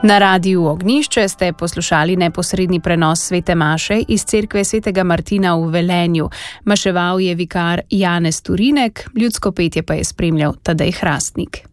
Na Radiu Ognjišče ste poslušali neposredni prenos svete maše iz cerkve svetega Martina v Velenju. Maševal je vikar Janez Turinek, ljudsko petje pa je spremljal Tadej Hrastnik.